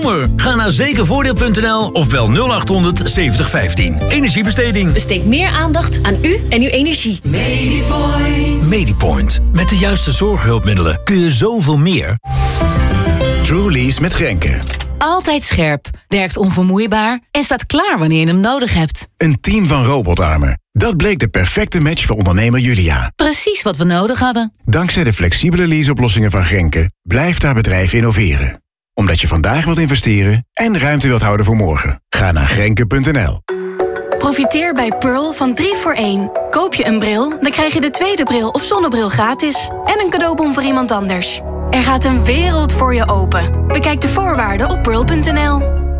zomer. Ga naar zekervoordeel.nl of bel 0800 7015. Energiebesteding. Besteed meer aandacht aan u en uw energie. Medipoint. Met de juiste zorghulpmiddelen kun je zoveel meer. Trulies met Grenke. Altijd scherp, werkt onvermoeibaar en staat klaar wanneer je hem nodig hebt. Een team van robotarmen. Dat bleek de perfecte match voor ondernemer Julia. Precies wat we nodig hadden. Dankzij de flexibele leaseoplossingen van Grenke blijft haar bedrijf innoveren. Omdat je vandaag wilt investeren en ruimte wilt houden voor morgen. Ga naar Grenke.nl. Profiteer bij Pearl van 3 voor 1. Koop je een bril, dan krijg je de tweede bril of zonnebril gratis. En een cadeaubon voor iemand anders. Er gaat een wereld voor je open. Bekijk de voorwaarden op pearl.nl.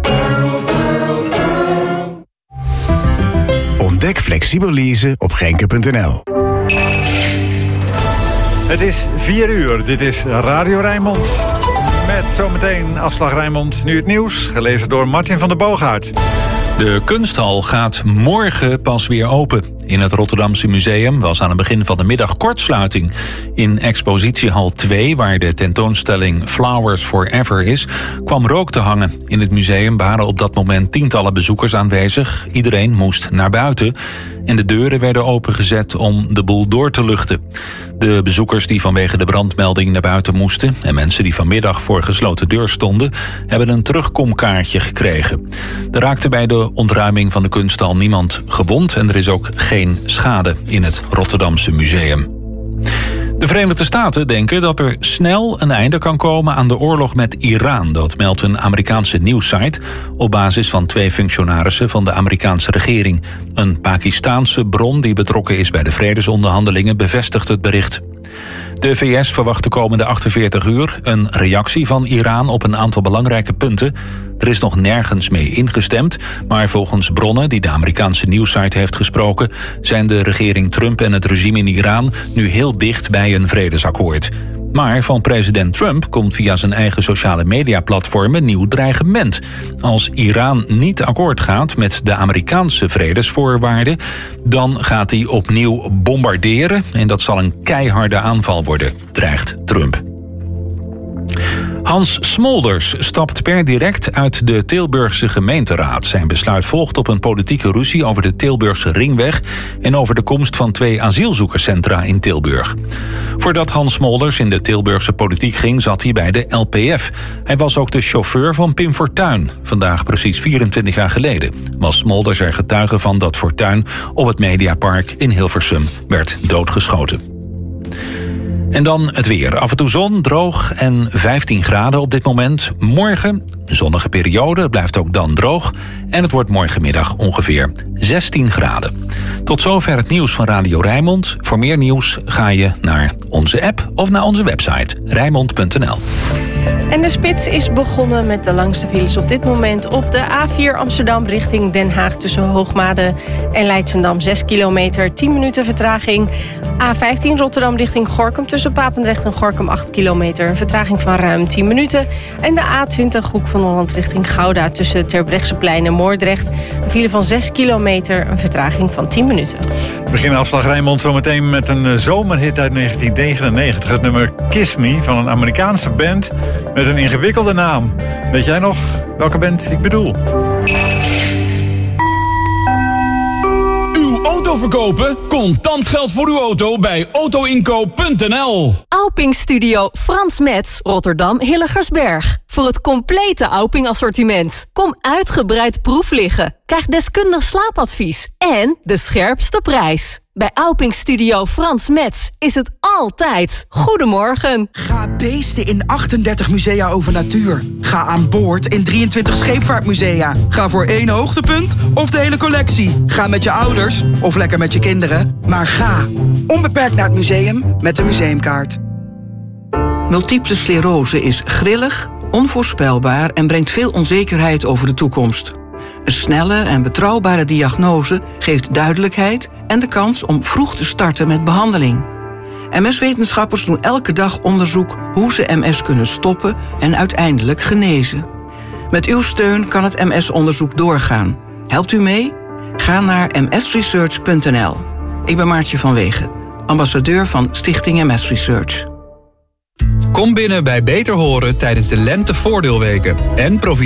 Ontdek flexibel leasen op Grenke.nl. Het is 4 uur. Dit is Radio Rijnmond. Met zometeen afslag Rijnmond. Nu het nieuws, gelezen door Martin van der Boogaard. De kunsthal gaat morgen pas weer open. In het Rotterdamse museum was aan het begin van de middag kortsluiting. In expositiehal 2, waar de tentoonstelling Flowers Forever is, kwam rook te hangen. In het museum waren op dat moment tientallen bezoekers aanwezig. Iedereen moest naar buiten. En de deuren werden opengezet om de boel door te luchten. De bezoekers die vanwege de brandmelding naar buiten moesten en mensen die vanmiddag voor gesloten deur stonden, hebben een terugkomkaartje gekregen. Er raakte bij de ontruiming van de kunsthal niemand gewond en er is ook geen schade in het Rotterdamse museum. De Verenigde Staten denken dat er snel een einde kan komen aan de oorlog met Iran. Dat meldt een Amerikaanse nieuwssite op basis van 2 functionarissen van de Amerikaanse regering. Een Pakistaanse bron die betrokken is bij de vredesonderhandelingen bevestigt het bericht. De VS verwacht de komende 48 uur een reactie van Iran op een aantal belangrijke punten. Er is nog nergens mee ingestemd, maar volgens bronnen die de Amerikaanse nieuwssite heeft gesproken, zijn de regering Trump en het regime in Iran nu heel dicht bij een vredesakkoord. Maar van president Trump komt via zijn eigen sociale mediaplatform een nieuw dreigement. Als Iran niet akkoord gaat met de Amerikaanse vredesvoorwaarden, dan gaat hij opnieuw bombarderen en dat zal een keiharde aanval worden, dreigt Trump. Hans Smolders stapt per direct uit de Tilburgse gemeenteraad. Zijn besluit volgt op een politieke ruzie over de Tilburgse ringweg en over de komst van 2 asielzoekerscentra in Tilburg. Voordat Hans Smolders in de Tilburgse politiek ging, zat hij bij de LPF. Hij was ook de chauffeur van Pim Fortuyn. Vandaag precies 24 jaar geleden was Smolders er getuige van dat Fortuyn op het Mediapark in Hilversum werd doodgeschoten. En dan het weer. Af en toe zon, droog en 15 graden op dit moment. Morgen, zonnige periode, het blijft ook dan droog. En het wordt morgenmiddag ongeveer 16 graden. Tot zover het nieuws van Radio Rijnmond. Voor meer nieuws ga je naar onze app of naar onze website rijnmond.nl. En de spits is begonnen met de langste files op dit moment op de A4 Amsterdam richting Den Haag tussen Hoogmade en Leidschendam 6 kilometer, 10 minuten vertraging. A15 Rotterdam richting Gorinchem tussen Papendrecht en Gorinchem 8 kilometer, een vertraging van ruim 10 minuten. En de A20 Hoek van Holland richting Gouda tussen Terbrechtseplein en Moordrecht, een file van 6 kilometer, een vertraging van 10 minuten. We beginnen afslag Rijnmond zometeen met een zomerhit uit 1999. Het nummer Kiss Me van een Amerikaanse band met een ingewikkelde naam. Weet jij nog welke band ik bedoel? Uw auto verkopen? Contant geld voor uw auto bij autoinkoop.nl. Auping Studio Frans Metz, Rotterdam Hillegersberg. Voor het complete Auping assortiment. Kom uitgebreid proef liggen. Krijg deskundig slaapadvies en de scherpste prijs. Bij Auping Studio Frans Metz is het altijd goedemorgen. Ga beesten in 38 musea over natuur. Ga aan boord in 23 scheepvaartmusea. Ga voor 1 hoogtepunt of de hele collectie. Ga met je ouders of lekker met je kinderen. Maar ga onbeperkt naar het museum met de museumkaart. Multiple sclerose is grillig, onvoorspelbaar en brengt veel onzekerheid over de toekomst. Een snelle en betrouwbare diagnose geeft duidelijkheid en de kans om vroeg te starten met behandeling. MS-wetenschappers doen elke dag onderzoek hoe ze MS kunnen stoppen en uiteindelijk genezen. Met uw steun kan het MS-onderzoek doorgaan. Helpt u mee? Ga naar msresearch.nl. Ik ben Maartje van Wegen, ambassadeur van Stichting MS Research. Kom binnen bij Beter Horen tijdens de lentevoordeelweken en profiteer